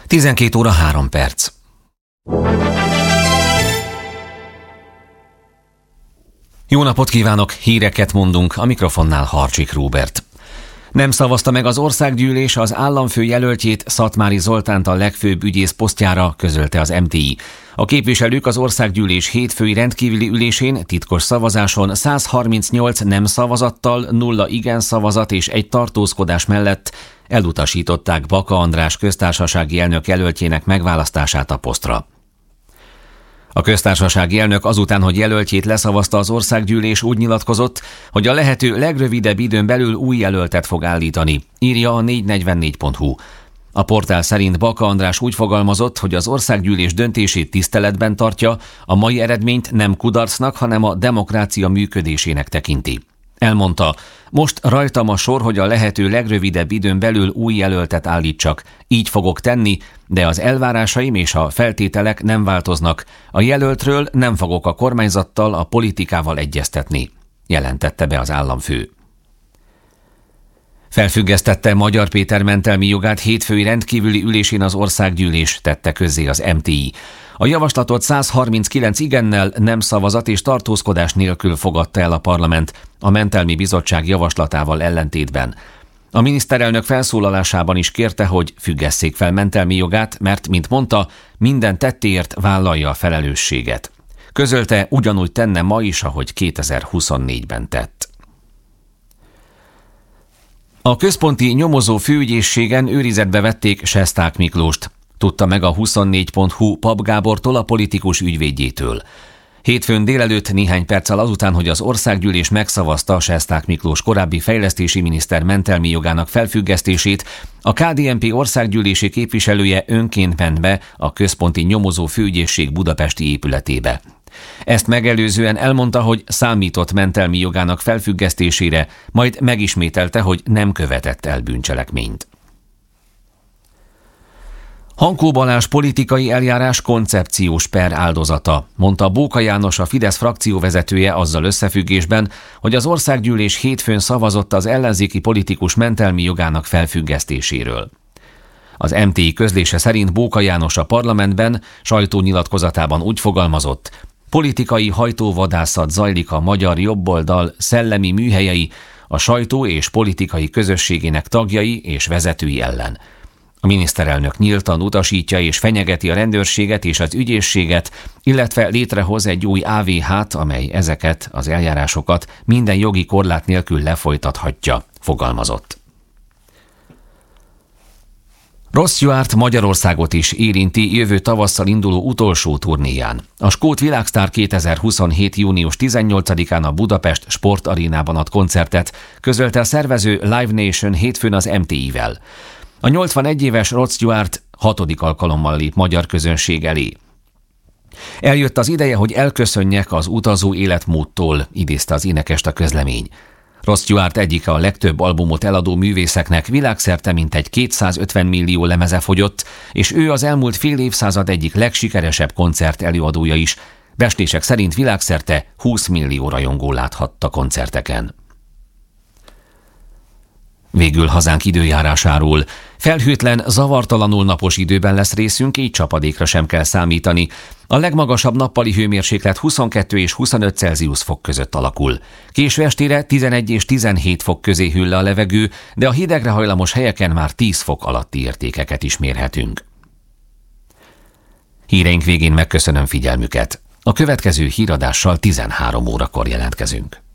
12 óra 3 perc. Jó napot kívánok, híreket mondunk, a mikrofonnál Harcsik Róbert. Nem szavazta meg az országgyűlés az államfő jelöltjét, Szatmári Zoltánt a legfőbb ügyész posztjára, közölte az MTI. A képviselők az országgyűlés hétfői rendkívüli ülésén titkos szavazáson 138 nem szavazattal, 0 igen szavazat és 1 tartózkodás mellett elutasították Baka András köztársasági elnök jelöltjének megválasztását a posztra. A köztársasági elnök azután, hogy jelöltjét leszavazta az országgyűlés, úgy nyilatkozott, hogy a lehető legrövidebb időn belül új jelöltet fog állítani, írja a 444.hu. A portál szerint Baka András úgy fogalmazott, hogy az országgyűlés döntését tiszteletben tartja, a mai eredményt nem kudarcnak, hanem a demokrácia működésének tekinti. Elmondta, most rajtam a sor, hogy a lehető legrövidebb időn belül új jelöltet állítsak. Így fogok tenni, de az elvárásaim és a feltételek nem változnak. A jelöltről nem fogok a kormányzattal, a politikával egyeztetni, jelentette be az államfő. Felfüggesztette Magyar Péter mentelmi jogát hétfői rendkívüli ülésén az országgyűlés, tette közzé az MTI. A javaslatot 139 igennel, nem szavazat és tartózkodás nélkül fogadta el a parlament a mentelmi bizottság javaslatával ellentétben. A miniszterelnök felszólalásában is kérte, hogy függesszék fel mentelmi jogát, mert, mint mondta, minden tettéért vállalja a felelősséget. Közölte, ugyanúgy tenne ma is, ahogy 2024-ben tett. A központi nyomozó főügyészségen őrizetbe vették Sesták Miklóst, tudta meg a 24.hu Pap Gábortól, a politikus ügyvédjétől. Hétfőn délelőtt néhány perccel azután, hogy az országgyűlés megszavazta Sesták Miklós korábbi fejlesztési miniszter mentelmi jogának felfüggesztését, a KDNP országgyűlési képviselője önként ment be a központi nyomozó főügyészség budapesti épületébe. Ezt megelőzően elmondta, hogy számított mentelmi jogának felfüggesztésére, majd megismételte, hogy nem követett el bűncselekményt. Hankó Balázs politikai eljárás koncepciós per áldozata, mondta Bóka János, a Fidesz frakcióvezetője azzal összefüggésben, hogy az országgyűlés hétfőn szavazott az ellenzéki politikus mentelmi jogának felfüggesztéséről. Az MTI közlése szerint Bóka János a parlamentben sajtónyilatkozatában úgy fogalmazott: politikai hajtóvadászat zajlik a magyar jobboldal szellemi műhelyei, a sajtó és politikai közösségének tagjai és vezetői ellen. A miniszterelnök nyíltan utasítja és fenyegeti a rendőrséget és az ügyészséget, illetve létrehoz egy új AVH-t, amely ezeket az eljárásokat minden jogi korlát nélkül lefolytathatja, fogalmazott. Rod Stewart Magyarországot is érinti jövő tavasszal induló utolsó turnéján. A skót világsztár 2027. június 18-án a Budapest Sportarénában ad koncertet, közölte a szervező Live Nation hétfőn az MTI-vel. A 81 éves Rod Stewart 6. alkalommal lép magyar közönség elé. Eljött az ideje, hogy elköszönjek az utazó életmódtól, idézte az énekest a közlemény. Rod Stewart egyike a legtöbb albumot eladó művészeknek, világszerte mintegy 250 millió lemeze fogyott, és ő az elmúlt fél évszázad egyik legsikeresebb koncert előadója is. Becslések szerint világszerte 20 millió rajongó láthatta koncerteken. Végül hazánk időjárásáról. Felhőtlen, zavartalanul napos időben lesz részünk, így csapadékra sem kell számítani. A legmagasabb nappali hőmérséklet 22 és 25 Celsius fok között alakul. Késő estére 11 és 17 fok közé hűl le a levegő, de a hidegre hajlamos helyeken már 10 fok alatti értékeket is mérhetünk. Híreink végén megköszönöm figyelmüket. A következő híradással 13 órakor jelentkezünk.